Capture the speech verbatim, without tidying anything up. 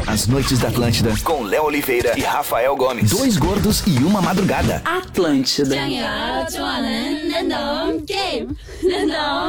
As Noites da Atlântida, com Léo Oliveira e Rafael Gomes. Dois gordos e uma madrugada. Atlântida.